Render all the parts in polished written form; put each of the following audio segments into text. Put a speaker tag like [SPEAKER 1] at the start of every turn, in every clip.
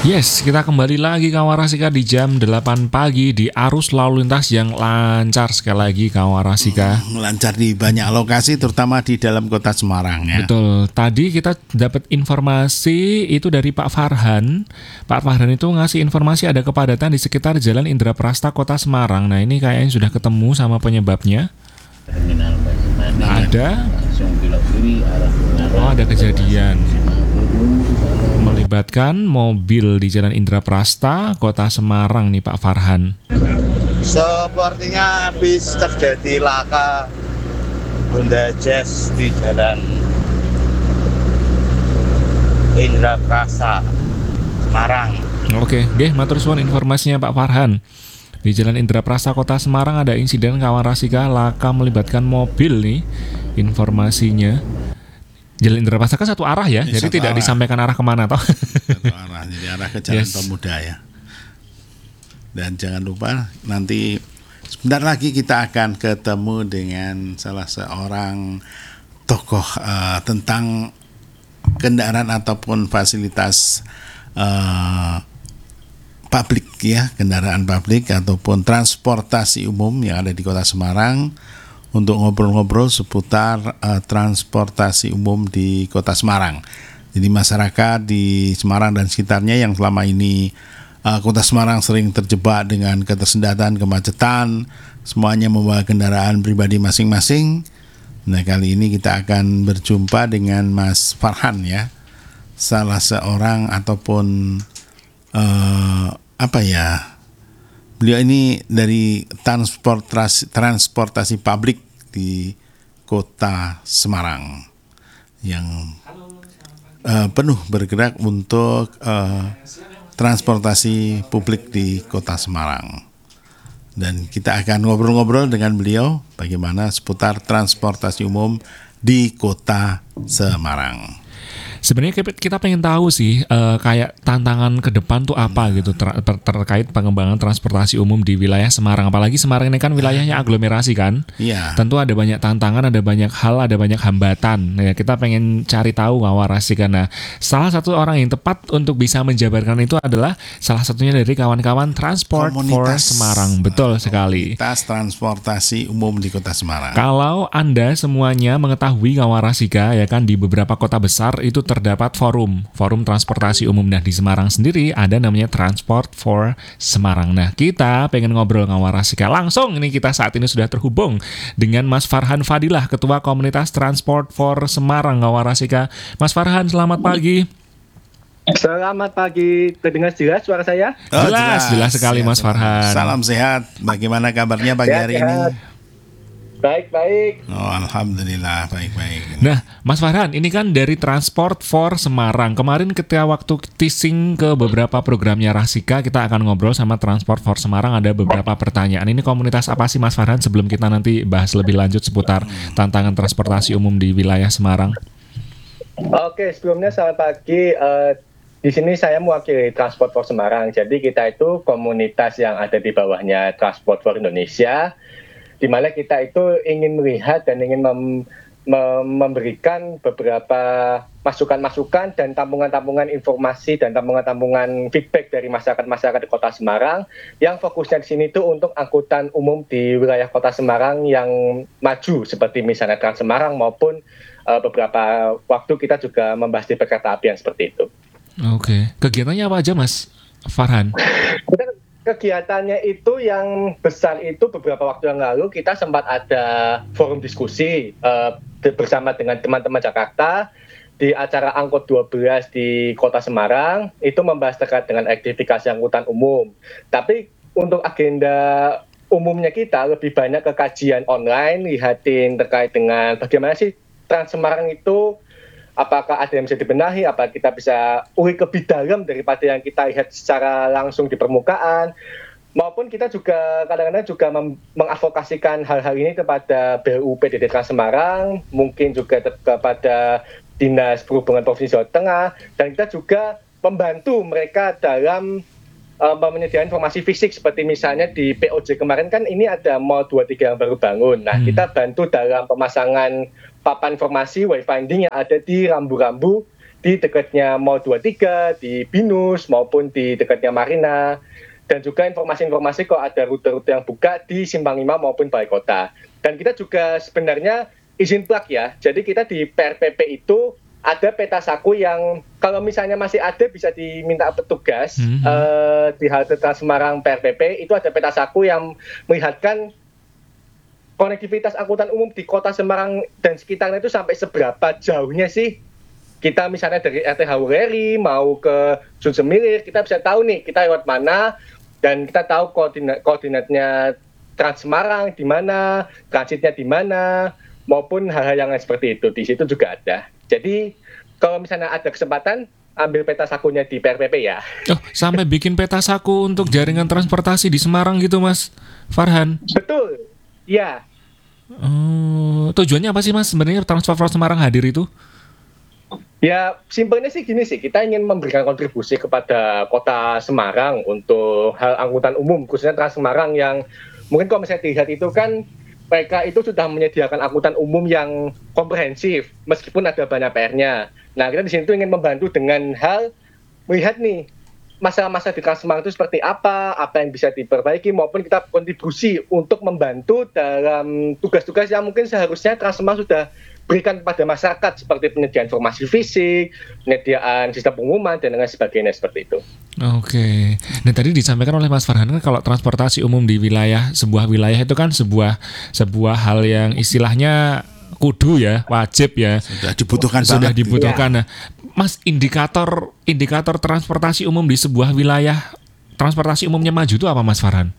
[SPEAKER 1] Yes, kita kembali lagi Kawarasika di jam 8 pagi di arus lalu lintas yang lancar sekali lagi Kawarasika.
[SPEAKER 2] Lancar di banyak lokasi terutama di dalam kota Semarang ya.
[SPEAKER 1] Betul, tadi kita dapat informasi itu dari Pak Farhan. Pak Farhan itu ngasih informasi ada kepadatan di sekitar Jalan Indraprasta Kota Semarang. Nah ini kayaknya sudah ketemu sama penyebabnya.
[SPEAKER 3] Terminal Basimanan.
[SPEAKER 1] Ada.
[SPEAKER 3] Langsung belok kiri arah Ungaran.
[SPEAKER 1] Oh, ada kejadian melibatkan mobil di Jalan Indraprasta Kota Semarang nih Pak Farhan.
[SPEAKER 4] Sepertinya habis terjadi laka Honda Jazz di Jalan Indraprasta Semarang.
[SPEAKER 1] Oke, matur suwun informasinya Pak Farhan. Di Jalan Indraprasta Kota Semarang ada insiden Kawarasika laka melibatkan mobil nih informasinya. Jalan Indraprasta kan satu arah ya, jadi tidak arah. Disampaikan arah kemana toh.
[SPEAKER 2] Satu arah, jadi arah ke Jalan Pemuda ya. Dan jangan lupa nanti sebentar lagi kita akan ketemu dengan salah seorang tokoh tentang kendaraan ataupun fasilitas publik ya, kendaraan publik ataupun transportasi umum yang ada di Kota Semarang untuk ngobrol-ngobrol seputar transportasi umum di Kota Semarang. Jadi masyarakat di Semarang dan sekitarnya yang selama ini Kota Semarang sering terjebak dengan ketersendatan, kemacetan, semuanya membawa kendaraan pribadi masing-masing. Nah, kali ini kita akan berjumpa dengan Mas Farhan ya, salah seorang ataupun beliau ini dari transportasi publik di Kota Semarang yang penuh bergerak untuk transportasi publik di Kota Semarang. Dan kita akan ngobrol-ngobrol dengan beliau bagaimana seputar transportasi umum di Kota Semarang.
[SPEAKER 1] Sebenarnya kita pengen tahu sih kayak tantangan ke depan tuh apa gitu terkait pengembangan transportasi umum di wilayah Semarang. Apalagi Semarang ini kan wilayahnya aglomerasi kan.
[SPEAKER 2] Iya.
[SPEAKER 1] Tentu ada banyak tantangan, ada banyak hal, ada banyak hambatan. Ya, kita pengen cari tahu Kawarasi karena salah satu orang yang tepat untuk bisa menjabarkan itu adalah salah satunya dari kawan-kawan Transport for Semarang. Betul sekali.
[SPEAKER 2] Komunitas transportasi umum di Kota Semarang.
[SPEAKER 1] Kalau Anda semuanya mengetahui Kawarasika ya kan di beberapa kota besar itu terdapat forum transportasi umum. Nah di Semarang sendiri ada namanya Transport for Semarang. Nah kita pengen ngobrol Kawarasika langsung. Ini kita saat ini sudah terhubung dengan Mas Farhan Fadilah, Ketua Komunitas Transport for Semarang Kawarasika. Mas Farhan, selamat pagi.
[SPEAKER 5] Selamat pagi, terdengar jelas suara saya?
[SPEAKER 1] Jelas sekali Mas Farhan.
[SPEAKER 2] Salam sehat, bagaimana kabarnya pagi hari ini?
[SPEAKER 5] Baik.
[SPEAKER 2] Oh, alhamdulillah, baik.
[SPEAKER 1] Nah, Mas Farhan, ini kan dari Transport for Semarang. Kemarin ketika waktu teasing ke beberapa programnya Rasika, kita akan ngobrol sama Transport for Semarang. Ada beberapa pertanyaan. Ini komunitas apa sih Mas Farhan sebelum kita nanti bahas lebih lanjut seputar tantangan transportasi umum di wilayah Semarang?
[SPEAKER 5] Oke, sebelumnya selamat pagi. Di sini saya mewakili Transport for Semarang. Jadi kita itu komunitas yang ada di bawahnya Transport for Indonesia, di mana kita itu ingin melihat dan ingin memberikan beberapa masukan-masukan dan tampungan-tampungan informasi dan tampungan-tampungan feedback dari masyarakat-masyarakat di Kota Semarang yang fokusnya di sini itu untuk angkutan umum di wilayah Kota Semarang yang maju seperti misalnya Trans Semarang maupun beberapa waktu kita juga membahas di kereta apian seperti itu.
[SPEAKER 1] Oke, kegiatannya apa aja Mas Farhan?
[SPEAKER 5] Kegiatannya itu yang besar itu beberapa waktu yang lalu kita sempat ada forum diskusi bersama dengan teman-teman Jakarta di acara Angkot 12 di Kota Semarang, itu membahas terkait dengan elektrifikasi angkutan umum. Tapi untuk agenda umumnya kita lebih banyak ke kajian online, lihatin terkait dengan bagaimana sih Trans Semarang itu, apakah ada yang bisa dibenahi, apa kita bisa ulik lebih dalam daripada yang kita lihat secara langsung di permukaan, maupun kita juga kadang-kadang juga mengadvokasikan hal-hal ini kepada BU PDD Trans Semarang, mungkin juga kepada Dinas Perhubungan Provinsi Jawa Tengah, dan kita juga membantu mereka dalam menyediakan informasi fisik seperti misalnya di POJ kemarin kan ini ada Mall 23 yang baru bangun. Nah, kita bantu dalam pemasangan papan informasi wayfinding yang ada di rambu-rambu di dekatnya Mall 23, di Binus maupun di dekatnya Marina. Dan juga informasi-informasi kalau ada rute-rute yang buka di Simpang 5 maupun Balai Kota. Dan kita juga sebenarnya izin plug ya. Jadi kita di PRPP itu ada peta saku yang kalau misalnya masih ada bisa diminta petugas di halte Trans Semarang PRPP, itu ada peta saku yang melihatkan konektivitas angkutan umum di Kota Semarang dan sekitarnya itu sampai seberapa jauhnya sih. Kita misalnya dari RT Hawleri mau ke Sunsemilir, kita bisa tahu nih kita lewat mana, dan kita tahu koordinatnya Trans Semarang di mana, transitnya di mana, maupun hal-hal yang lain seperti itu. Di situ juga ada. Jadi kalau misalnya ada kesempatan, ambil peta sakunya di PRPP ya.
[SPEAKER 1] Oh, sampai bikin peta saku untuk jaringan transportasi di Semarang gitu, Mas Farhan?
[SPEAKER 5] Betul, ya.
[SPEAKER 1] Tujuannya apa sih, Mas? Sebenarnya Transport for Semarang hadir itu?
[SPEAKER 5] Ya, simpelnya sih gini sih, kita ingin memberikan kontribusi kepada Kota Semarang untuk hal angkutan umum, khususnya Trans Semarang yang mungkin kalau misalnya dilihat itu kan mereka itu sudah menyediakan angkutan umum yang komprehensif, meskipun ada banyak PR-nya. Nah, kita di sini tuh ingin membantu dengan hal melihat nih masa-masa di Trans Semarang itu seperti apa yang bisa diperbaiki, maupun kita kontribusi untuk membantu dalam tugas-tugas yang mungkin seharusnya Trans Semarang sudah berikan kepada masyarakat, seperti penyediaan informasi fisik, penyediaan sistem pengumuman, dan lain sebagainya seperti itu.
[SPEAKER 1] Oke. Nah, tadi disampaikan oleh Mas Farhan kan kalau transportasi umum di sebuah wilayah itu kan sebuah hal yang istilahnya kudu ya, wajib ya.
[SPEAKER 2] Sudah dibutuhkan
[SPEAKER 1] Sudah
[SPEAKER 2] banget.
[SPEAKER 1] dibutuhkan. Nah, Mas, indikator transportasi umum di sebuah wilayah transportasi umumnya maju itu apa, Mas Farhan?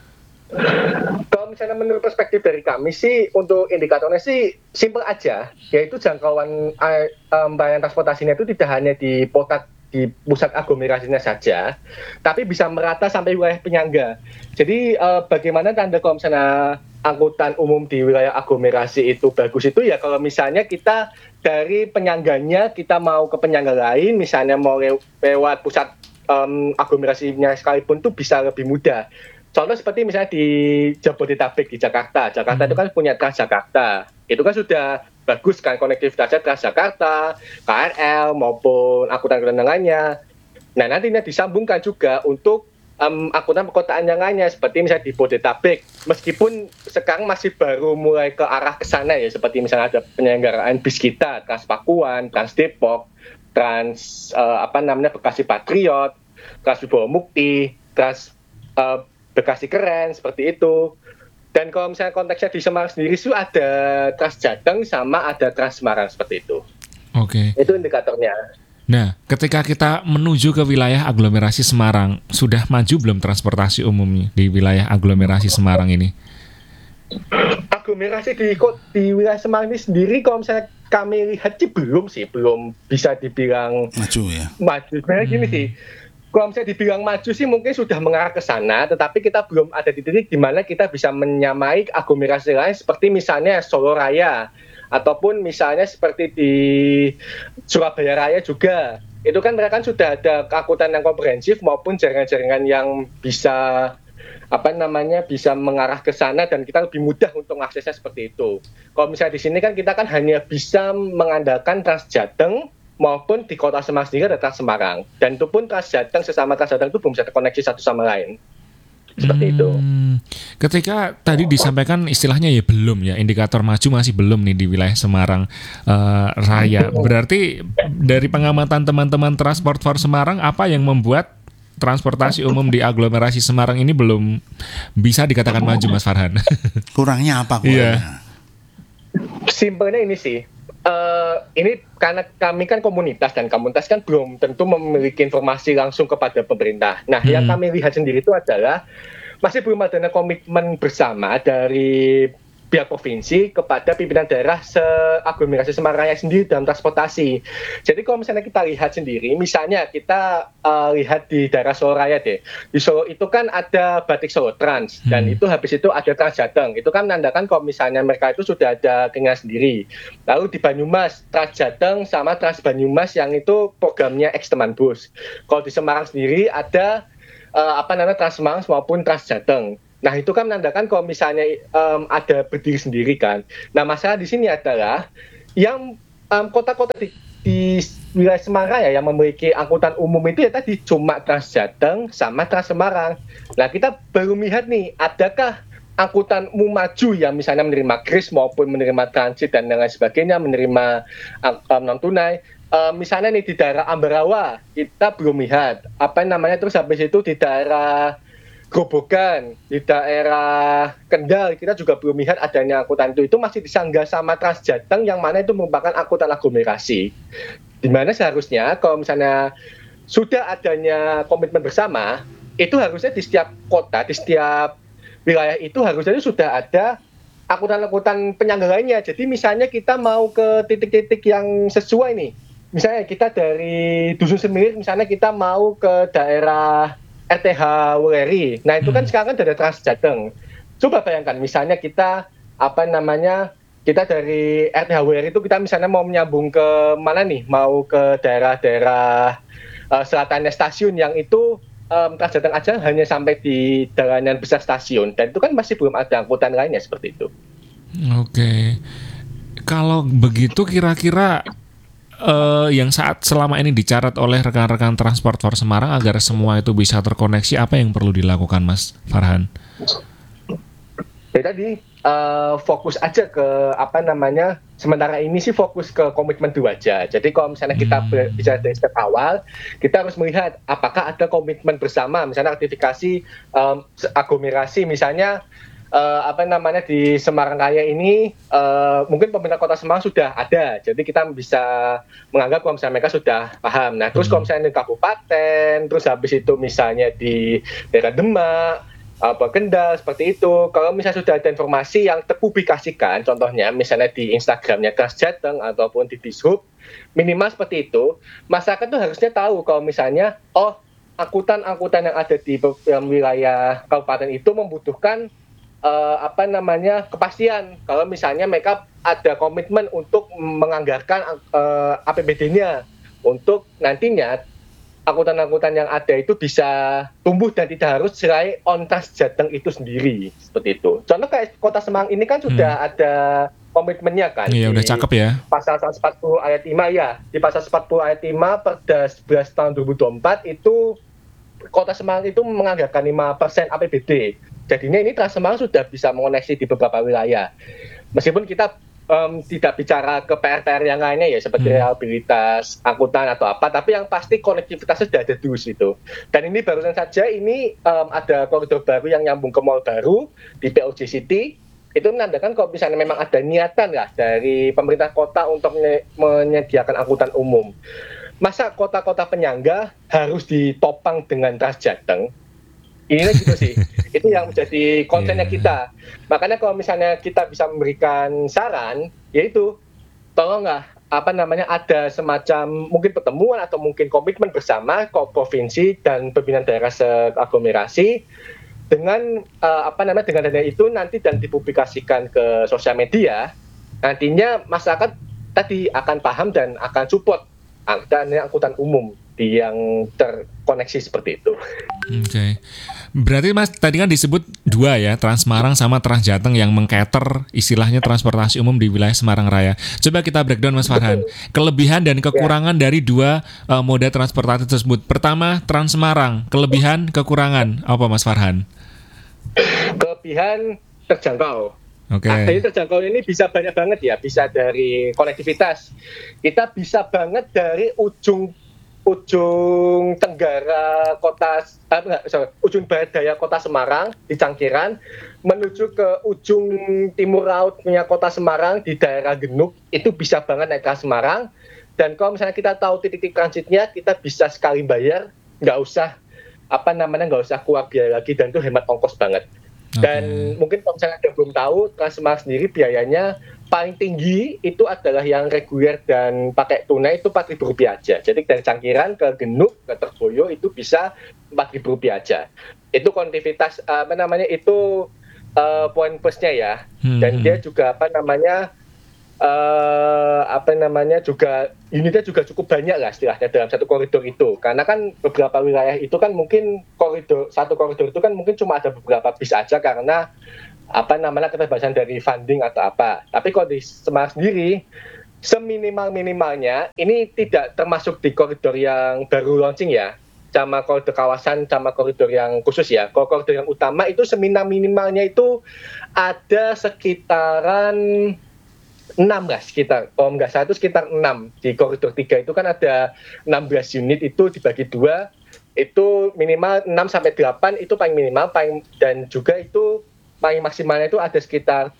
[SPEAKER 5] Kalau misalnya menurut perspektif dari kami sih, untuk indikatornya sih simple aja, yaitu jangkauan pelayanan transportasinya itu tidak hanya di pusat aglomerasinya saja, tapi bisa merata sampai wilayah penyangga. Jadi bagaimana tanda kalau misalnya angkutan umum di wilayah aglomerasi itu bagus itu ya kalau misalnya kita dari penyangganya kita mau ke penyangga lain, misalnya mau lewat pusat aglomerasinya sekalipun tuh bisa lebih mudah. Contoh seperti misalnya di Jabodetabek di Jakarta itu kan punya Transjakarta, itu kan sudah bagus kan konektivitasnya Transjakarta, KRL maupun angkutan lainnya. Nah nantinya disambungkan juga untuk angkutan perkotaan yang lainnya seperti misalnya di Bodetabek, meskipun sekarang masih baru mulai ke arah ke sana ya, seperti misalnya ada penyelenggaraan bis kita, Trans Pakuan, Trans Depok, Bekasi Patriot, Trans Wibawa Mukti, Trans Bekasi Keren, seperti itu. Dan kalau misalnya konteksnya di Semarang sendiri itu ada Trans Jateng sama ada Trans Semarang seperti itu.
[SPEAKER 1] Oke.
[SPEAKER 5] Itu indikatornya.
[SPEAKER 1] Nah, ketika kita menuju ke wilayah aglomerasi Semarang, sudah maju belum transportasi umumnya di wilayah aglomerasi Semarang ini?
[SPEAKER 5] Aglomerasi di wilayah Semarang ini sendiri, kalau misalnya kami lihat sih belum bisa dibilang
[SPEAKER 2] maju ya.
[SPEAKER 5] Maju, sebenarnya gini sih. Kalau misalnya dibilang maju sih mungkin sudah mengarah ke sana, tetapi kita belum ada di titik di mana kita bisa menyamai aglomerasi lain seperti misalnya Solo Raya, ataupun misalnya seperti di Surabaya Raya juga. Itu kan mereka kan sudah ada angkutan yang komprehensif maupun jaringan-jaringan yang bisa bisa mengarah ke sana dan kita lebih mudah untuk mengaksesnya seperti itu. Kalau misalnya di sini kan kita kan hanya bisa mengandalkan Trans Jateng maupun di Kota Semarang sendiri ada Trans Semarang, dan itu pun Trans Jateng sesama Trans Jateng itu belum bisa terkoneksi satu sama lain seperti itu.
[SPEAKER 1] Ketika tadi disampaikan istilahnya ya belum ya, indikator maju masih belum nih di wilayah Semarang Raya. Berarti dari pengamatan teman-teman Transport for Semarang, apa yang membuat transportasi umum di aglomerasi Semarang ini belum bisa dikatakan maju, Mas Farhan?
[SPEAKER 2] Kurangnya apa?
[SPEAKER 1] Iya.
[SPEAKER 5] Simpelnya ini sih. Ini karena kami kan komunitas dan komunitas kan belum tentu memiliki informasi langsung kepada pemerintah. Nah, yang kami lihat sendiri itu adalah masih belum ada komitmen bersama dari pihak provinsi kepada pimpinan daerah se-aglomerasi Semarang Raya sendiri dalam transportasi. Jadi kalau misalnya kita lihat sendiri, misalnya kita lihat di daerah Solo Raya deh. Di Solo itu kan ada Batik Solo Trans, dan itu habis itu ada Trans Jateng. Itu kan menandakan kalau misalnya mereka itu sudah ada keinginan sendiri. Lalu di Banyumas, Trans Jateng sama Trans Banyumas yang itu programnya Eksteman Bus. Kalau di Semarang sendiri ada Trans Semarang maupun Trans Jateng. Nah itu kan menandakan kalau misalnya ada berdiri sendiri kan. Nah masalah di sini adalah yang kota-kota di di wilayah Semarang ya yang memiliki angkutan umum itu ya tadi cuma Trans Jateng sama Trans Semarang. Nah kita baru melihat nih, adakah angkutan umum maju yang misalnya menerima kris maupun menerima transit dan lain sebagainya, menerima non tunai. Misalnya nih di daerah Ambarawa kita belum lihat. Terus habis itu di daerah Grobogan, di daerah Kendal kita juga belum lihat adanya angkutan itu masih disanggah sama Trans Jateng yang mana itu merupakan angkutan aglomerasi. Di mana seharusnya kalau misalnya sudah adanya komitmen bersama, itu harusnya di setiap kota, di setiap wilayah itu harusnya sudah ada angkutan-angkutan penyangga lainnya. Jadi misalnya kita mau ke titik-titik yang sesuai nih. Misalnya kita dari Dusun Semir, misalnya kita mau ke daerah RTH Wuleri. Nah itu kan sekarang dari Trans Jateng. Coba bayangkan misalnya kita kita dari RTH Wuleri itu kita misalnya mau menyambung ke mana nih? Mau ke daerah-daerah selatannya stasiun yang itu Trans Jateng aja hanya sampai di jalanan besar stasiun. Dan itu kan masih belum ada angkutan lainnya seperti itu.
[SPEAKER 1] Oke. Kalau begitu kira-kira yang selama ini dicatat oleh rekan-rekan Transport for Semarang agar semua itu bisa terkoneksi, apa yang perlu dilakukan Mas Farhan?
[SPEAKER 5] Ya tadi fokus aja ke sementara ini sih fokus ke komitmen dua aja. Jadi kalau misalnya kita bicara dari step awal, kita harus melihat apakah ada komitmen bersama, misalnya ratifikasi aglomerasi, misalnya di Semarang Raya ini mungkin pemerintah Kota Semarang sudah ada, jadi kita bisa menganggap kalau misalnya mereka sudah paham. Nah terus kalau misalnya di kabupaten, terus habis itu misalnya di daerah Demak, Kendal seperti itu, kalau misalnya sudah ada informasi yang terpublikasikan, contohnya misalnya di Instagramnya Trans Jateng ataupun di Dishub, minimal seperti itu, masyarakat tuh harusnya tahu kalau misalnya angkutan-angkutan yang ada di wilayah kabupaten itu membutuhkan kepastian kalau misalnya mereka ada komitmen untuk menganggarkan APBD-nya untuk nantinya angkutan-angkutan yang ada itu bisa tumbuh dan tidak harus rely on Trans Jateng itu sendiri, seperti itu. Contoh kayak Kota Semarang ini kan sudah ada komitmennya kan.
[SPEAKER 1] Iya, udah cakep ya.
[SPEAKER 5] Pasal 140 ayat 5 ya. Di pasal 140 ayat 5 Perda 11 tahun 2024 itu Kota Semarang itu menganggarkan 5% APBD. Jadinya ini Trans Semarang sudah bisa mengoneksi di beberapa wilayah. Meskipun kita tidak bicara ke PR-PR yang lainnya ya, seperti reliabilitas angkutan atau apa, tapi yang pasti konektivitasnya sudah ada terus itu. Dan ini barusan saja ini ada koridor baru yang nyambung ke mall baru di POJ City. Itu menandakan kalau misalnya memang ada niatan lah dari pemerintah kota untuk menyediakan angkutan umum. Masa kota-kota penyangga harus ditopang dengan Trans Jateng? Ini gitu sih. Itu yang menjadi konsennya kita. Makanya kalau misalnya kita bisa memberikan saran, yaitu tolonglah ada semacam mungkin pertemuan atau mungkin komitmen bersama provinsi dan pimpinan daerah seaglomerasi dengan dengan dana itu nanti dan dipublikasikan ke sosial media. Nantinya masyarakat tadi akan paham dan akan support adanya angkutan umum yang terkoneksi seperti itu.
[SPEAKER 1] Oke. Berarti Mas tadi kan disebut dua ya, Trans Semarang sama Trans Jateng yang mengcater istilahnya transportasi umum di wilayah Semarang Raya. Coba kita breakdown Mas Farhan. Kelebihan dan kekurangan dari dua moda transportasi tersebut. Pertama, Trans Semarang. Kelebihan, kekurangan. Apa Mas Farhan?
[SPEAKER 5] Kelebihan terjangkau.
[SPEAKER 1] Oke.
[SPEAKER 5] Jadi terjangkau ini bisa banyak banget ya. Bisa dari konektivitas. Kita bisa banget dari ujung tenggara ujung barat daya Kota Semarang di Cangkiran menuju ke ujung timur lautnya Kota Semarang di daerah Genuk, itu bisa banget naik Trans Semarang. Dan kalau misalnya kita tahu titik-titik transitnya, kita bisa sekali bayar, nggak usah keluar biaya lagi, dan itu hemat ongkos banget. Dan mungkin kalau misalnya ada belum tahu, Trans Semarang sendiri biayanya paling tinggi itu adalah yang reguler dan pakai tunai itu Rp4.000 aja. Jadi dari Cangkiran ke Genuk ke Terboyo itu bisa Rp4.000 aja. Itu konektivitas itu poin plusnya ya. Dan dia juga juga unitnya juga cukup banyak lah istilahnya dalam satu koridor itu. Karena kan beberapa wilayah itu kan mungkin satu koridor itu kan mungkin cuma ada beberapa bis aja karena keterbatasan dari funding atau apa. Tapi kalau di Semarang sendiri seminimal-minimalnya ini tidak termasuk di koridor yang baru launching ya, sama koridor kawasan, sama koridor yang khusus ya. Kalau koridor yang utama itu seminimal-minimalnya itu ada sekitaran 6 lah sekitar, kalau nggak salah itu sekitar 6. Di koridor 3 itu kan ada 16 unit, itu dibagi 2, itu minimal 6 sampai 8 itu paling minimal, dan juga itu paling maksimalnya itu ada sekitar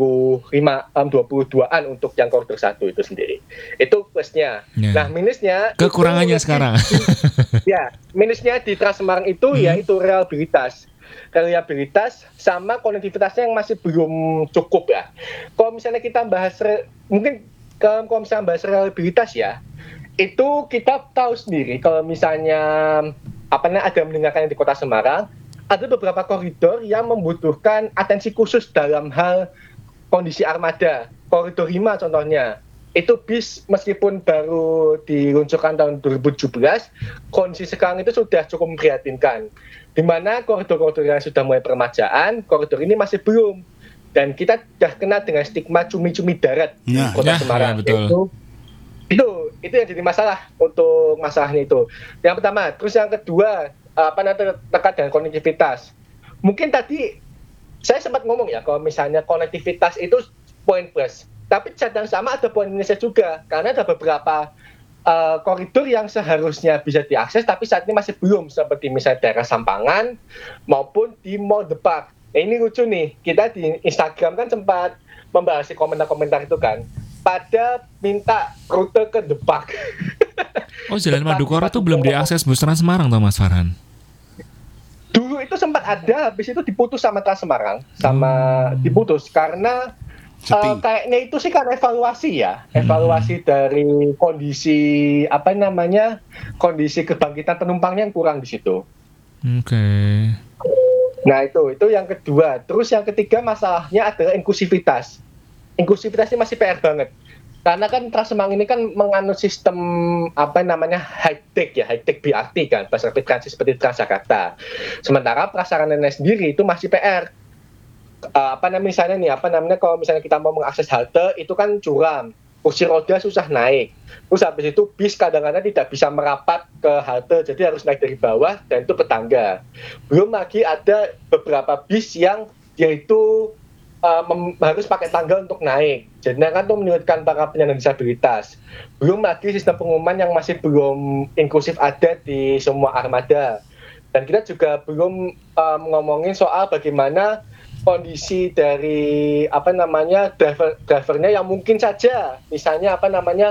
[SPEAKER 5] 22-an untuk yang koridor 1 itu sendiri. Itu plusnya.
[SPEAKER 1] Ya.
[SPEAKER 5] Nah, minusnya
[SPEAKER 1] Kekurangannya
[SPEAKER 5] itu,
[SPEAKER 1] sekarang.
[SPEAKER 5] ya, minusnya di Trans Semarang itu yaitu reliabilitas sama konektivitasnya yang masih belum cukup ya. Kalau misalnya kita bahas mungkin kalau misalnya bahas reliabilitas ya, itu kita tahu sendiri kalau misalnya ada mendengarkan di Kota Semarang, ada beberapa koridor yang membutuhkan atensi khusus dalam hal kondisi armada. Koridor 5 contohnya, itu bis meskipun baru diluncurkan tahun 2017, kondisi sekarang itu sudah cukup memprihatinkan. Di mana koridor-koridor yang sudah mulai permajaan, koridor ini masih belum. Dan kita sudah kena dengan stigma cumi-cumi darat di Kota Semarang.
[SPEAKER 1] Ya, betul.
[SPEAKER 5] Itu yang jadi masalah untuk masalahnya itu. Yang pertama, terus yang kedua, terkait dengan konektivitas. Mungkin tadi saya sempat ngomong ya, kalau misalnya konektivitas itu poin plus. Tapi catatan sama ada poin minusnya juga, karena ada beberapa koridor yang seharusnya bisa diakses, tapi saat ini masih belum, seperti misalnya daerah Sampangan maupun di Mall The Park. Nah, ini lucu nih, kita di Instagram kan sempat membahas di komentar-komentar itu kan, pada minta rute ke The Park.
[SPEAKER 1] Oh, Jalan Madukoro tuh belum diakses bus Trans Semarang toh Mas Farhan?
[SPEAKER 5] Dulu itu sempat ada, habis itu diputus sama Trans Semarang, diputus karena kayaknya itu sih karena evaluasi dari kondisi kondisi kebangkitan penumpangnya yang kurang di situ.
[SPEAKER 1] Oke.
[SPEAKER 5] Nah itu yang kedua. Terus yang ketiga masalahnya adalah inklusivitas. Inklusivitas ini masih PR banget. Karena kan Trans Semarang ini kan menganut sistem high tech BRT kan, bus rapid transit seperti Transjakarta. Sementara prasarananya sendiri itu masih PR. Kalau misalnya kita mau mengakses halte itu kan curam, kursi roda susah naik. Terus habis itu bis kadang-kadang tidak bisa merapat ke halte, jadi harus naik dari bawah dan itu bertangga. Belum lagi ada beberapa bis yang yaitu harus pakai tangga untuk naik. Jadi kan itu menyulitkan para penyandang disabilitas. Belum lagi sistem pengumuman yang masih belum inklusif ada di semua armada. Dan kita juga belum ngomongin soal bagaimana kondisi dari drivernya yang mungkin saja misalnya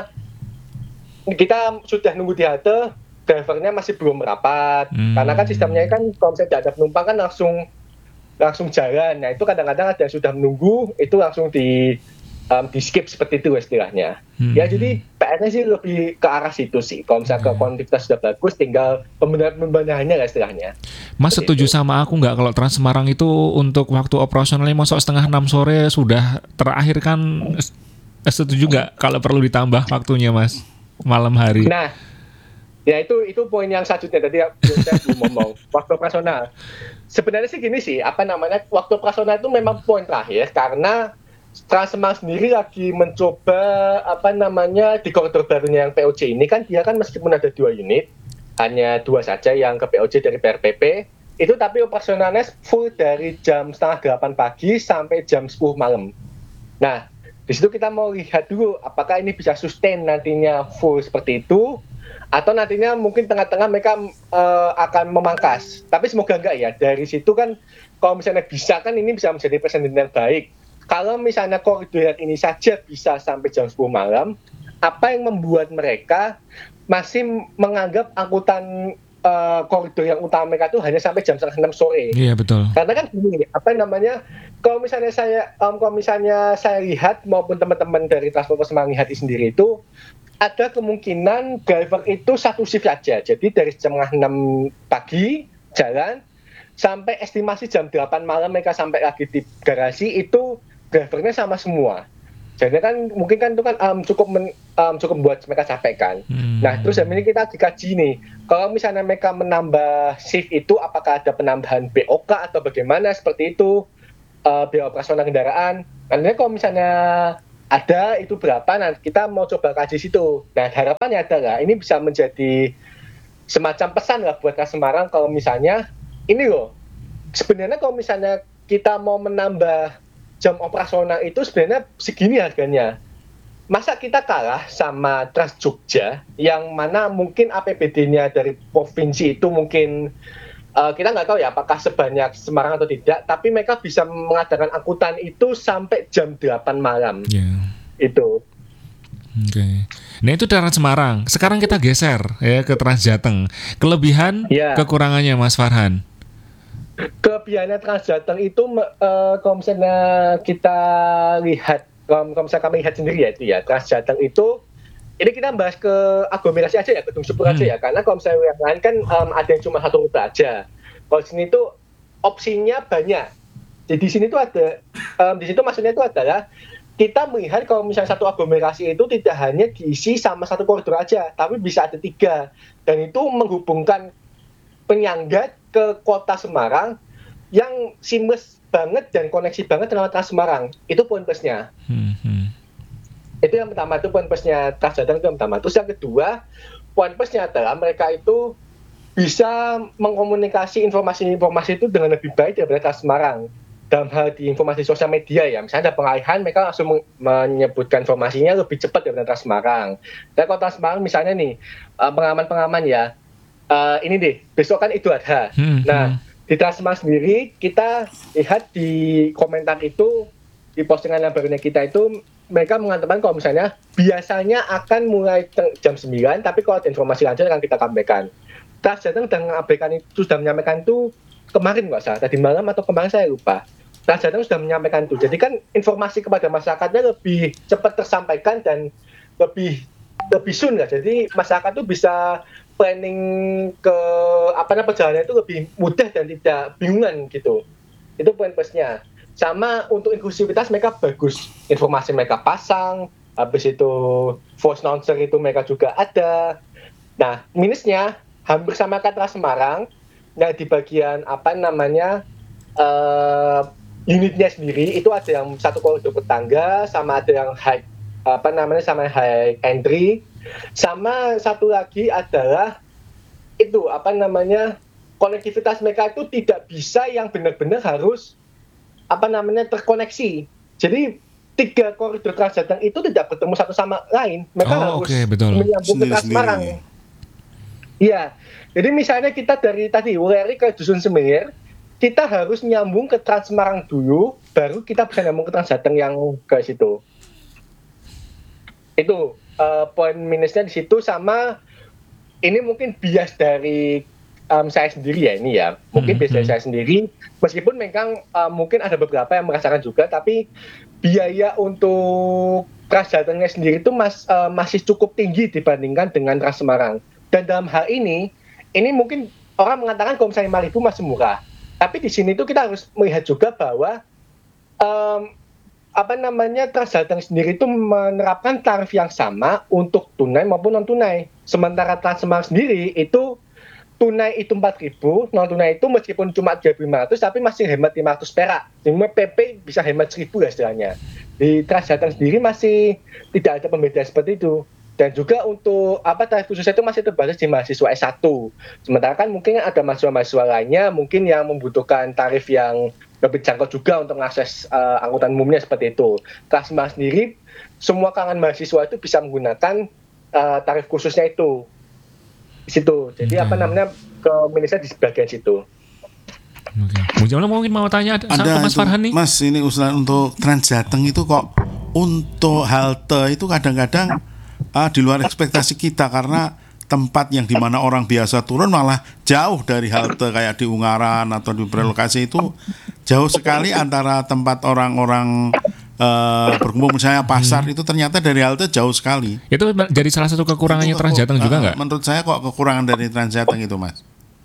[SPEAKER 5] kita sudah nunggu di halte, drivernya masih belum merapat karena kan sistemnya kan kalau misalnya tidak ada penumpang kan langsung jalan. Nah itu kadang-kadang ada yang sudah menunggu itu langsung di skip seperti itu istilahnya. Ya jadi PR-nya sih lebih ke arah situ sih. Kalau misalnya konektivitas sudah bagus, tinggal pembenahannya lah istilahnya.
[SPEAKER 1] Mas setuju sama aku nggak kalau Trans Semarang itu untuk waktu operasionalnya masuk 5:30 sore sudah terakhir kan? Setuju nggak kalau perlu ditambah waktunya Mas malam hari?
[SPEAKER 5] Nah, ya itu poin yang selanjutnya tadi saya belum ngomong waktu operasional. Sebenarnya sih gini sih, waktu operasional itu memang poin terakhir karena Trans Semarang sendiri lagi mencoba di koridor barunya yang POJ ini kan dia kan meskipun ada 2 unit, hanya 2 saja yang ke POJ dari PRPP itu, tapi operasionalnya full dari jam 7:30 pagi sampai jam 10 malam. Nah di situ kita mau lihat dulu apakah ini bisa sustain nantinya full seperti itu atau nantinya mungkin tengah-tengah mereka akan memangkas. Tapi semoga enggak ya. Dari situ kan kalau misalnya bisa kan ini bisa menjadi presiden yang baik. Kalau misalnya koridor ini saja bisa sampai jam 10 malam, apa yang membuat mereka masih menganggap angkutan koridor yang utama mereka itu hanya sampai jam 5:30 sore?
[SPEAKER 1] Iya betul.
[SPEAKER 5] Karena kan gini, kalau misalnya saya lihat maupun teman-teman dari Transportasi Semarang lihat sendiri itu ada kemungkinan driver itu satu shift saja. Jadi dari jam 5:30 pagi jalan sampai estimasi jam 8 malam mereka sampai lagi di garasi itu drivernya sama semua. Jadi kan mungkin kan itu kan cukup buat mereka capek kan. Nah terus ini kita dikaji nih, kalau misalnya mereka menambah shift itu apakah ada penambahan BOK atau bagaimana seperti itu, biaya operasional kendaraan. Karena kalau misalnya ada itu berapa, nah kita mau coba kaji situ. Nah harapannya adalah ini bisa menjadi semacam pesan lah buat Trans Semarang kalau misalnya ini loh, sebenarnya kalau misalnya kita mau menambah jam operasional itu sebenarnya segini harganya. Masa kita kalah sama Trans Jogja yang mana mungkin APBD-nya dari provinsi itu mungkin kita nggak tahu ya apakah sebanyak Semarang atau tidak, tapi mereka bisa mengadakan angkutan itu sampai jam 8 malam. Itu.
[SPEAKER 1] Oke. Nah itu Trans Semarang. Sekarang kita geser ya ke Trans Jateng. Kelebihan, kekurangannya Mas Farhan.
[SPEAKER 5] Kelebihannya Trans Jateng itu kalau misalnya kita lihat, kalau misalnya kami lihat sendiri ya itu ya, Trans Jateng itu, ini kita bahas ke aglomerasi aja ya, Gedung Sepur aja ya, karena kalau misalnya yang lain kan ada yang cuma satu rute aja. Kalau sini tuh opsinya banyak. Jadi di sini tuh ada, di situ maksudnya itu adalah kita melihat kalau misalnya satu aglomerasi itu tidak hanya diisi sama satu koridor aja, tapi bisa ada 3, dan itu menghubungkan penyangga ke kota Semarang yang seamless banget dan koneksi banget dengan Trans Semarang. Itu poin plusnya. Itu yang pertama, itu poin plusnya Trans Jateng itu yang pertama. Terus yang kedua, poin plusnya adalah mereka itu bisa mengkomunikasi informasi-informasi itu dengan lebih baik daripada Trans Semarang. Dalam hal di informasi sosial media ya, misalnya ada pengalihan, mereka langsung menyebutkan informasinya lebih cepat daripada Trans Semarang. Dan kalau Trans Semarang misalnya nih, pengalaman-pengalaman ya, ini deh, besok kan Idul Adha. Nah, di Trans Semarang sendiri, kita lihat di komentar itu, di postingan yang barunya kita itu, mereka mengatakan kalau misalnya biasanya akan mulai jam 9, tapi kalau ada informasi lanjut akan kita sampaikan. Trans Jateng sudah menyampaikan itu kemarin nggak salah, tadi malam atau kemarin saya lupa. Trans Jateng sudah menyampaikan itu. Jadi kan informasi kepada masyarakatnya lebih cepat tersampaikan dan lebih soon lah. Jadi masyarakat itu bisa planning ke perjalanan itu lebih mudah dan tidak bingungan gitu. Itu poin plusnya. Sama untuk inklusivitas mereka bagus. Informasi mereka pasang, habis itu voice announcer itu mereka juga ada. Nah, minusnya hampir sama kayak Trans Semarang, yang di bagian unitnya sendiri itu ada yang satu koridor bertangga, sama ada yang high entry, sama satu lagi adalah itu konektivitas mereka itu tidak bisa yang benar-benar harus terkoneksi. Jadi 3 koridor Trans Jateng itu tidak bertemu satu sama lain. Mereka harus menyambung ke Trans Semarang. Iya. Jadi misalnya kita dari tadi Wuleri ke Dusun Semir, kita harus nyambung ke Trans Semarang dulu, baru kita bisa nyambung ke Trans Jateng yang ke situ. Itu poin minusnya di situ. Sama ini mungkin bias dari saya sendiri ya ini ya, mungkin bias dari saya sendiri, meskipun memang mungkin ada beberapa yang merasakan juga, tapi biaya untuk Trans Jatengnya sendiri itu masih cukup tinggi dibandingkan dengan Trans Semarang. Dan dalam hal ini mungkin orang mengatakan kalau misalnya 5.000 masih murah, tapi di sini tuh kita harus melihat juga bahwa Trans Jateng sendiri itu menerapkan tarif yang sama untuk tunai maupun non tunai. Sementara Trans Semarang sendiri itu tunai itu 4.000, non tunai itu meskipun cuma 3.500 tapi masih hemat 500 perak. Jadi PP bisa hemat 1.000 lah istilahnya. Di Trans Jateng sendiri masih tidak ada pembedaan seperti itu. Dan juga untuk tarif khususnya itu masih terbatas di mahasiswa S1. Sementara kan mungkin ada mahasiswa-mahasiswa lainnya mungkin yang membutuhkan tarif yang lebih jangkau juga untuk mengakses angkutan umumnya seperti itu. Trans Semarang sendiri, semua kalangan mahasiswa itu bisa menggunakan tarif khususnya itu. Di situ. Jadi ke minusnya di bagian situ.
[SPEAKER 1] Oke. Bung Jamal mungkin mau tanya ke Mas Farhan nih.
[SPEAKER 2] Mas, ini usulan untuk Trans Jateng itu kok untuk halte itu kadang-kadang di luar ekspektasi kita, karena tempat yang dimana orang biasa turun malah jauh dari halte kayak di Ungaran atau di relokasi itu jauh sekali antara tempat orang-orang berkumpul, misalnya pasar itu ternyata dari halte jauh sekali.
[SPEAKER 1] Itu jadi salah satu kekurangannya Trans Jateng juga nggak?
[SPEAKER 2] Menurut saya kok kekurangan dari Trans Jateng itu, Mas.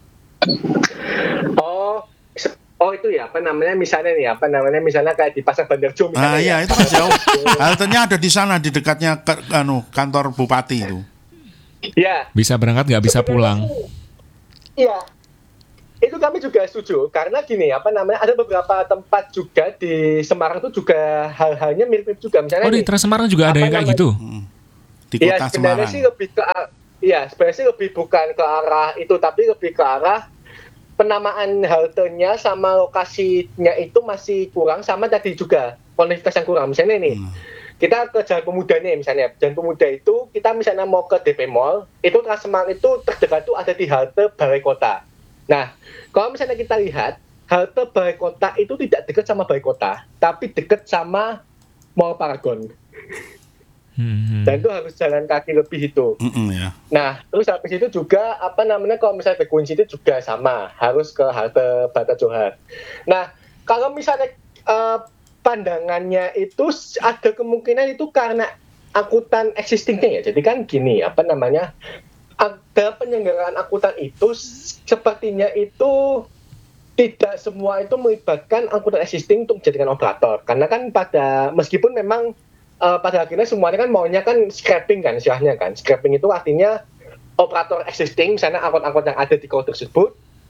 [SPEAKER 5] Oh itu ya misalnya kayak di Pasar Bandar Jo misalnya.
[SPEAKER 2] Iya, itu kan jauh. Haltenya ada di sana, di dekatnya kantor bupati itu.
[SPEAKER 5] Iya.
[SPEAKER 1] Bisa berangkat nggak bisa pulang.
[SPEAKER 5] Iya. Itu kami juga setuju karena gini ada beberapa tempat juga di Semarang itu juga hal-halnya mirip-mirip juga misalnya
[SPEAKER 1] Oh, di
[SPEAKER 5] nih,
[SPEAKER 1] Trans Semarang juga ada yang kayak gitu?
[SPEAKER 2] Di
[SPEAKER 5] ya
[SPEAKER 2] kota
[SPEAKER 5] sebenarnya
[SPEAKER 2] Semarang.
[SPEAKER 5] sih sebenarnya sih lebih bukan ke arah itu tapi lebih ke arah penamaan haltenya sama lokasinya itu masih kurang sama tadi juga konektivitas yang kurang misalnya nih. Kita ke Jalan Pemuda nih misalnya. Jalan Pemuda itu kita misalnya mau ke DP Mall, itu Trans Semarang itu terdekat itu ada di halte Balai Kota. Nah, kalau misalnya kita lihat halte Balai Kota itu tidak dekat sama Balai Kota, tapi dekat sama Mall Paragon. Dan itu harus jalan kaki lebih itu.
[SPEAKER 2] Ya.
[SPEAKER 5] Nah, terus habis itu juga kalau misalnya ke Kunci itu juga sama, harus ke halte Bata Johar. Nah, kalau misalnya pandangannya itu ada kemungkinan itu karena angkutan existingnya ya. Jadi kan gini, ada penyelenggaraan angkutan itu sepertinya itu tidak semua itu melibatkan angkutan existing untuk dijadikan operator. Karena kan meskipun memang pada akhirnya semuanya kan maunya kan scrapping kan istilahnya kan. Scrapping itu artinya operator existing, misalnya angkot-angkot yang ada di kota tersebut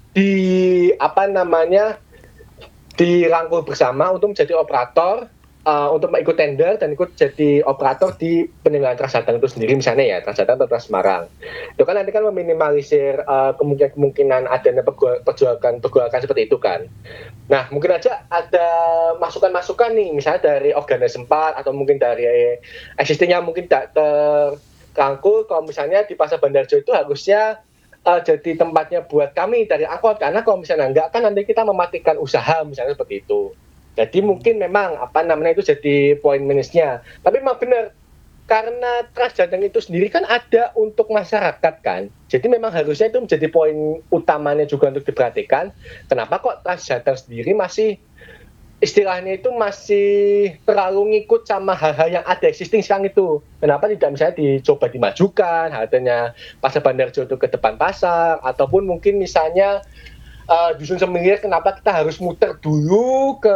[SPEAKER 5] dirangkul bersama untuk menjadi operator, untuk ikut tender dan ikut jadi operator di penyelenggaraan Trans Jateng itu sendiri misalnya ya, Trans Jateng atau Trans Semarang. Itu kan nanti kan meminimalisir kemungkinan adanya pergolakan seperti itu kan. Nah, mungkin aja ada masukan-masukan nih, misalnya dari organisasi 4 atau mungkin dari existingnya mungkin tidak terangkul kalau misalnya di Pasar Bandarjo itu harusnya jadi tempatnya buat kami dari angkot, karena kalau misalnya enggak kan nanti kita mematikan usaha misalnya seperti itu. Jadi mungkin memang itu jadi poin minusnya. Tapi memang benar karena Trans Jateng itu sendiri kan ada untuk masyarakat kan. Jadi memang harusnya itu menjadi poin utamanya juga untuk diperhatikan. Kenapa kok Trans Jateng sendiri masih istilahnya itu masih terlalu ngikut sama hal-hal yang ada existing sekarang itu. Kenapa tidak misalnya dicoba dimajukan haltenya Pasar Bandarjo itu ke depan pasar, ataupun mungkin misalnya Dusun Semir, kenapa kita harus muter dulu ke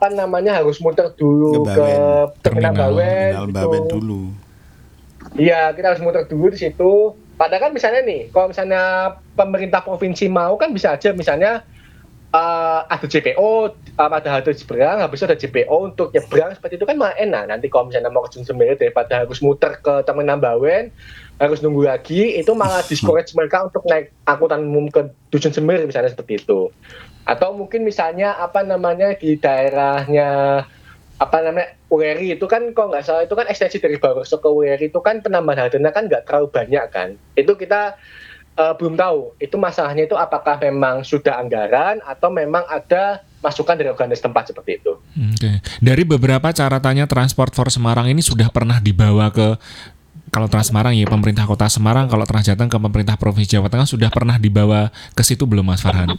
[SPEAKER 5] Terminal Bawen
[SPEAKER 2] dulu.
[SPEAKER 5] Iya, kita harus muter dulu di situ. Padahal kan misalnya nih, kalau misalnya pemerintah provinsi mau kan bisa aja misalnya ada JPO pada halte Jebrang, habis itu ada JPO untuk nyebrang seperti itu kan malah enak. Nanti kalau misalnya mau ke Dusun Semir daripada harus muter ke Terminal Bawen, harus nunggu lagi, itu malah discourage mereka untuk naik angkutan umum ke Dusun Semir misalnya seperti itu. Atau mungkin misalnya di daerahnya Uleri itu kan kalau nggak salah itu kan ekstensi dari Barokso ke Uleri itu kan penambahan haltenya kan nggak terlalu banyak kan. Itu kita belum tahu itu masalahnya itu apakah memang sudah anggaran atau memang ada masukan dari organisasi tempat seperti itu.
[SPEAKER 1] Oke. Dari beberapa caratannya Transport for Semarang ini sudah pernah dibawa ke, kalau Trans Semarang ya pemerintah kota Semarang, kalau Trans Jateng ke pemerintah provinsi Jawa Tengah, sudah pernah dibawa ke situ belum Mas Farhan?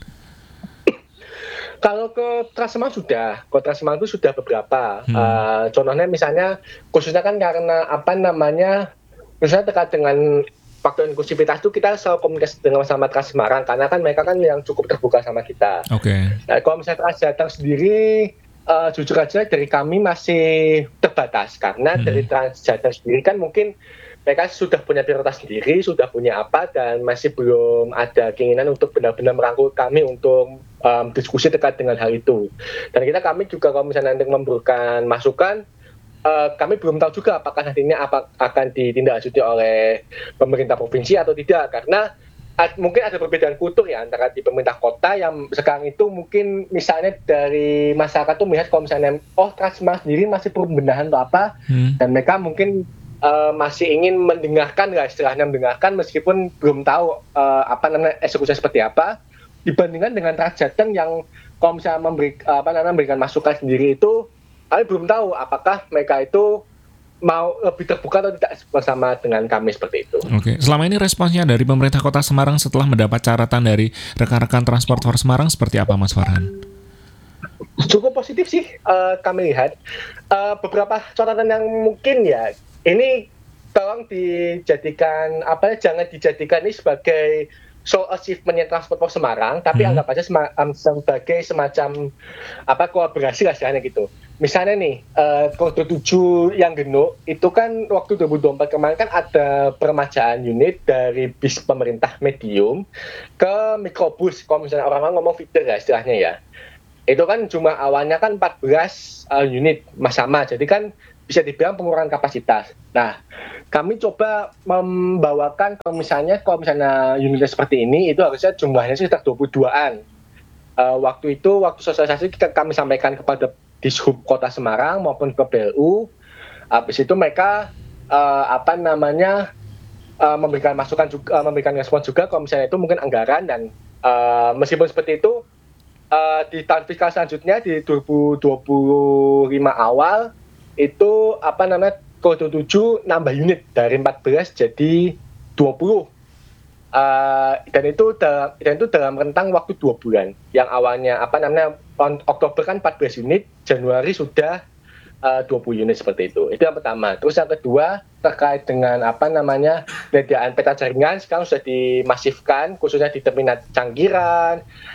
[SPEAKER 5] Kalau ke Trans Semarang sudah, ke Trans Semarang itu sudah beberapa. Contohnya misalnya khususnya kan karena misalnya terkait dengan faktor inklusivitas itu kita selalu komunikasi dengan sama Trans Semarang karena kan mereka kan yang cukup terbuka sama kita.
[SPEAKER 1] Oke.
[SPEAKER 5] Nah, kalau misalnya Trans Jateng sendiri jujur aja dari kami masih terbatas karena dari Trans Jateng sendiri kan mungkin mereka sudah punya prioritas sendiri, sudah punya apa, dan masih belum ada keinginan untuk benar-benar merangkul kami untuk diskusi terkait dengan hal itu. Dan kami juga kalau misalnya nanti memberikan masukan, kami belum tahu juga apakah nantinya akan ditindaklanjuti oleh pemerintah provinsi atau tidak, karena mungkin ada perbedaan kultur ya antara di pemerintah kota yang sekarang itu mungkin misalnya dari masyarakat tuh melihat kalau misalnya Trans Semarang sendiri masih perlu pembenahan atau apa, dan mereka mungkin masih ingin mendengarkan meskipun belum tahu eksekusinya seperti apa, dibandingkan dengan Trans Jateng yang kalau misalnya memberikan masukan sendiri itu kami belum tahu apakah mereka itu mau lebih terbuka atau tidak bersama dengan kami seperti itu.
[SPEAKER 1] Oke, selama ini responsnya dari pemerintah Kota Semarang setelah mendapat catatan dari rekan-rekan Transport for Semarang seperti apa, Mas Farhan?
[SPEAKER 5] Cukup positif sih kami lihat. Beberapa catatan yang mungkin ya ini tolong dijadikan jangan dijadikan ini sebagai sole achievementnya Transport for Semarang, tapi anggap aja sebagai semacam kolaborasi lah istilahnya gitu. misalnya nih, kode 7 yang genuk, itu kan waktu 2024 kemarin kan ada peremajaan unit dari bis pemerintah medium ke mikrobus, kalau misalnya orang-orang ngomong feeder ya istilahnya ya. Itu kan jumlah awalnya kan 14 unit sama, jadi kan bisa dibilang pengurangan kapasitas. Nah, kami coba membawakan kalau misalnya unitnya seperti ini, itu harusnya jumlahnya sekitar 22-an. Waktu sosialisasi kami sampaikan kepada Dishub Kota Semarang maupun ke BLU. Habis itu mereka memberikan masukan juga, memberikan respon juga kalau misalnya itu mungkin anggaran, dan meskipun seperti itu di tahun fiskal selanjutnya di 2025 awal itu kode 7 nambah unit dari 14 jadi 20. Dan itu dalam rentang waktu 2 bulan. Yang awalnya Oktober kan 14 unit, Januari sudah 20 unit seperti itu. Itu yang pertama. Terus yang kedua terkait dengan penyediaan peta jaringan sekarang sudah dimasifkan khususnya di terminal Canggiran,